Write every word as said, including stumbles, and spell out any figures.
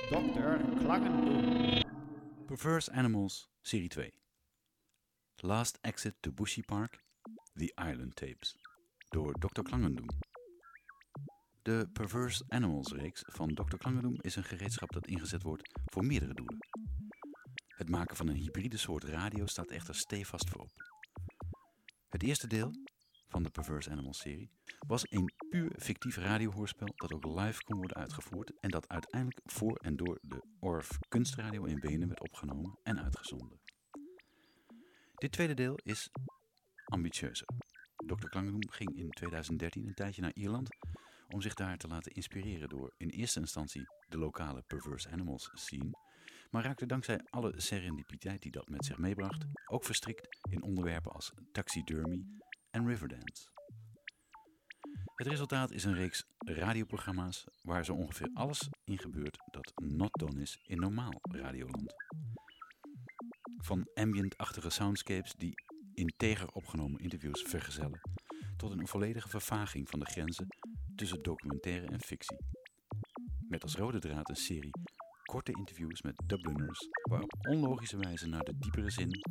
dokter Klangendoen. Perverse Animals, serie twee. Last Exit to Bushy Park, The Island Tapes, door dokter Klangendoen. De Perverse Animals reeks van dokter Klangendoen is een gereedschap dat ingezet wordt voor meerdere doelen. Het maken van een hybride soort radio staat echter stevast voorop. Het eerste deel van de Perverse Animals serie was een puur fictief radiohoorspel dat ook live kon worden uitgevoerd en dat uiteindelijk voor en door de O R F Kunstradio in Wenen werd opgenomen en uitgezonden. Dit tweede deel is ambitieuzer. dokter Klangendoen ging in twintig dertien een tijdje naar Ierland om zich daar te laten inspireren door in eerste instantie de lokale Perverse Animals scene, maar raakte dankzij alle serendipiteit die dat met zich meebracht ook verstrikt in onderwerpen als taxidermy en riverdance. Het resultaat is een reeks radioprogramma's waar zo ongeveer alles in gebeurt dat not done is in normaal radioland. Van ambient-achtige soundscapes die integer opgenomen interviews vergezellen, tot een volledige vervaging van de grenzen tussen documentaire en fictie. Met als rode draad een serie korte interviews met Dubliners, waar op onlogische wijze naar de diepere zin